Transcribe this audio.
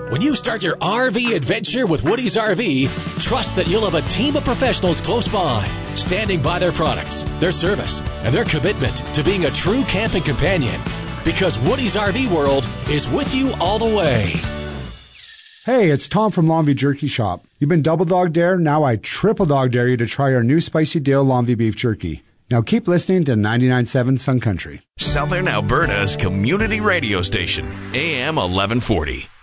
When you start your RV adventure with Woody's RV, trust that you'll have a team of professionals close by, standing by their products, their service, and their commitment to being a true camping companion. Because Woody's RV World is with you all the way. Hey, it's Tom from Longview Jerky Shop. You've been double dog dare, now I triple dog dare you to try our new Spicy Dale Longview Beef Jerky. Now keep listening to 99.7 Sun Country. Southern Alberta's community radio station, AM 1140.